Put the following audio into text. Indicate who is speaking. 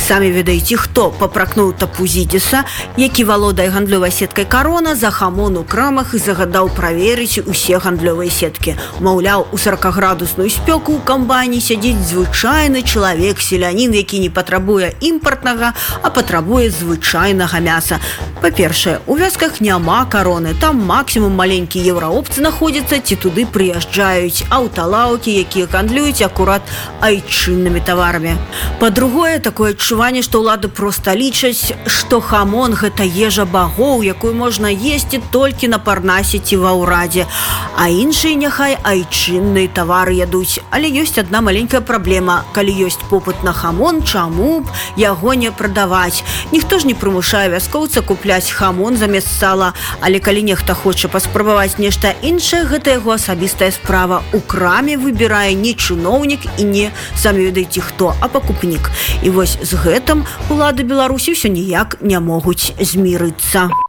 Speaker 1: Самі ведаеце, хто папракнуў Тапузідзеса, які валодае гандлёвай сеткай «Карона», за хамон у крамах і загадаў праверыць усе гандлёвыя сеткі. Маўляў, у 40-градусную спёку ў камбайне сядзіць звычайны чалавек, селянін, які не патрабуе імпартнага, а патрабуе звычайнага мяса. Па-першае, у вёсках няма «Кароны», там максімум маленькія еўраопцы знаходзяцца ці туды прыязджаюць аўталаўкі, якія гандлююць акурат айчыннымі таварамі. Па-другое, такое адчуванне, што ўлады проста лічаць, што хамон – гэта ежа багоў, якую можна есці толькі на Парнасе ці ва ўрадзе, а іншыя няхай айчынныя тавары ядуць. Але ёсць адна маленькая праблема. Калі ёсць попыт на хамон, чаму б яго не прадаваць? Ніхто ж не прымушае вяскоўца купляць хамон замест сала, але калі нехта хоча паспрабаваць нешта іншае, гэта яго асабістая справа. У краме выбірае не чыноўнік і не, самі ведаеце хто, а пакупнік. І вось з гэтым улады Беларусі ўсё ніяк не могуць змірыцца.